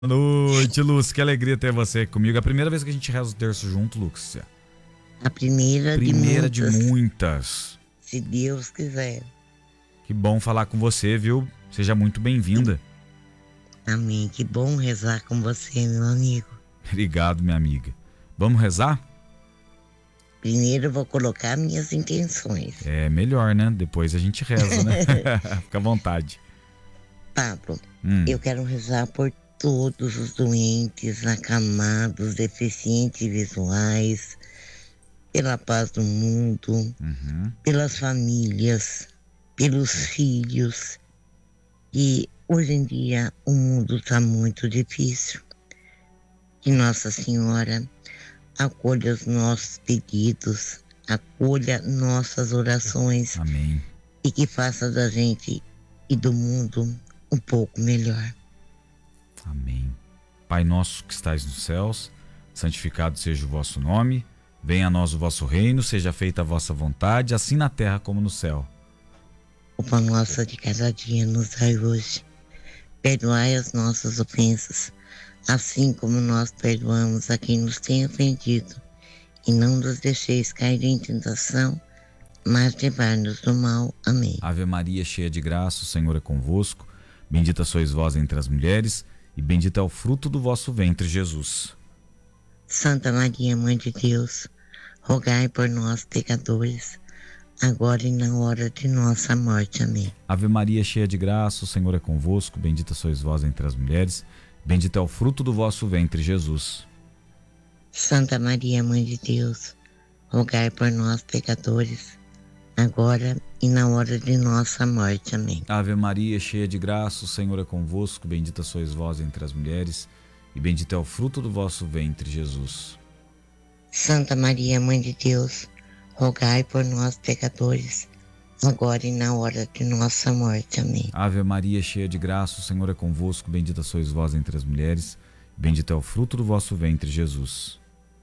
Boa noite, Lúcia. Que alegria ter você comigo. É a primeira vez que a gente reza o terço junto, Lúcia. A primeira Primeira de de muitas, muitas. se Deus quiser. Que bom falar com você, viu? Seja muito bem-vinda. Amém. Que bom rezar com você, meu amigo. Obrigado, minha amiga. Vamos rezar? Primeiro eu vou colocar minhas intenções. É melhor, né? Depois a gente reza, né? Fica à vontade. Pablo, Hum. eu quero rezar por todos os doentes, acamados, deficientes visuais, pela paz do mundo, pelas famílias, pelos filhos. E hoje em dia o mundo está muito difícil. Que Nossa Senhora acolha os nossos pedidos, acolha nossas orações. Amém. E que faça da gente e do mundo um pouco melhor. Amém. Pai nosso que estais nos céus, santificado seja o vosso nome, venha a nós o vosso reino, seja feita a vossa vontade, assim na terra como no céu. O pão nosso de cada dia nos dai hoje. Perdoai as nossas ofensas, assim como nós perdoamos a quem nos tem ofendido. E não nos deixeis cair em tentação, mas livrai-nos do mal. Amém. Ave Maria, cheia de graça, o Senhor é convosco. Bendita sois vós entre as mulheres, e bendito é o fruto do vosso ventre, Jesus. Santa Maria, Mãe de Deus, rogai por nós, pecadores, agora e na hora de nossa morte. Amém. Ave Maria, cheia de graça, o Senhor é convosco. Bendita sois vós entre as mulheres, bendito é o fruto do vosso ventre, Jesus. Santa Maria, Mãe de Deus, rogai por nós, pecadores, agora e na hora de nossa morte. Amém. Ave Maria, cheia de graça, o Senhor é convosco. Bendita sois vós entre as mulheres, e bendito é o fruto do vosso ventre, Jesus. Santa Maria, Mãe de Deus, rogai por nós, pecadores, agora e na hora de nossa morte. Amém. Ave Maria, cheia de graça, o Senhor é convosco. Bendita sois vós entre as mulheres, bendito é o fruto do vosso ventre, Jesus.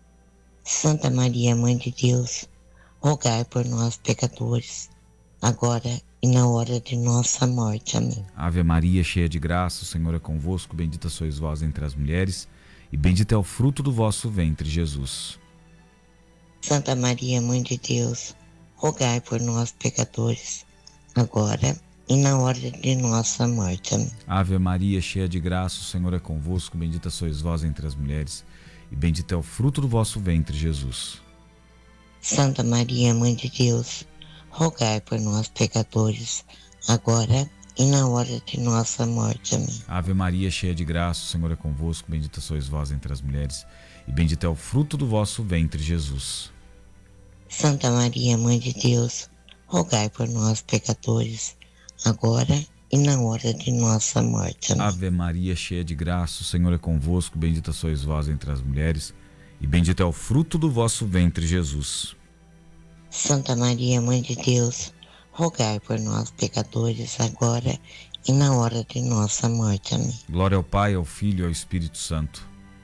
Santa Maria, Mãe de Deus, rogai por nós, pecadores, agora e na hora de nossa morte. Amém. Ave Maria, cheia de graça, o Senhor é convosco. Bendita sois vós entre as mulheres, e bendito é o fruto do vosso ventre, Jesus. Santa Maria, Mãe de Deus, rogai por nós, pecadores, agora e na hora de nossa morte. Amém. Ave Maria, cheia de graça, o Senhor é convosco. Bendita sois vós entre as mulheres, e bendito é o fruto do vosso ventre, Jesus. Santa Maria, Mãe de Deus, rogai por nós, pecadores, agora e na hora de nossa morte. Amém. Ave Maria, cheia de graça, o Senhor é convosco. Bendita sois vós entre as mulheres, e bendito é o fruto do vosso ventre, Jesus. Santa Maria, Mãe de Deus, rogai por nós, pecadores, agora e na hora de nossa morte. Amém. Ave Maria, cheia de graça, o Senhor é convosco. Bendita sois vós entre as mulheres, e bendito é o fruto do vosso ventre, Jesus. Santa Maria, Mãe de Deus, rogai por nós, pecadores, agora e na hora de nossa morte. Amém. Glória ao Pai, ao Filho e ao Espírito Santo.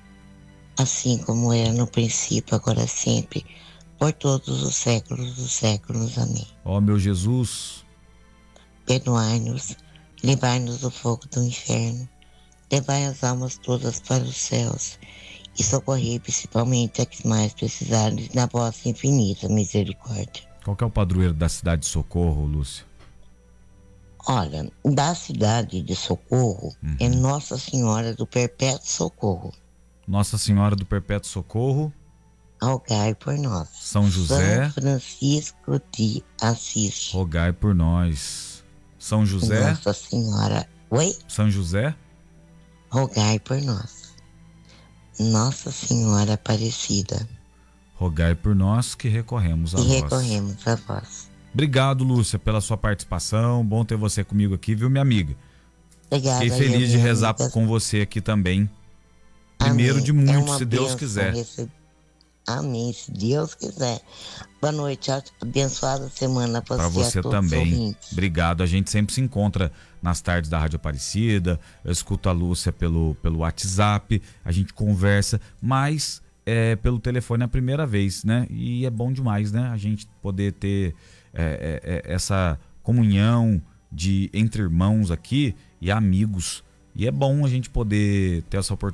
Assim como era no princípio, agora sempre, por todos os séculos dos séculos. Amém. Ó meu Jesus, Perdoai-nos, livrai-nos do fogo do inferno, levai as almas todas para os céus e socorrei principalmente a que mais precisarem da vossa infinita misericórdia. qual que é o padroeiro da cidade de Socorro, Lúcia? Olha, da cidade de Socorro é Nossa Senhora do Perpétuo Socorro. Nossa Senhora do Perpétuo Socorro, Rogai por nós. São José, São Francisco de Assis. rogai por nós. São José, Nossa Senhora, São José, rogai por nós. Nossa Senhora Aparecida, rogai por nós que recorremos a e vós. recorremos a vós. Obrigado, Lúcia, pela sua participação. Bom ter você comigo aqui, viu, minha amiga? Obrigada. Fiquei feliz de minha rezar amiga. com você aqui também. Primeiro de Amém. muitos, uma se Deus bênção quiser. Amém, se Deus quiser. Boa noite, abençoada semana Para você você a todos os também. ouvintes. Obrigado. A gente sempre se encontra nas tardes da Rádio Aparecida. Eu escuto a Lúcia pelo WhatsApp. A gente conversa, mas pelo telefone é a primeira vez, né? E é bom demais, né? A gente poder ter essa comunhão entre irmãos aqui e amigos E é bom a gente poder ter essa oportunidade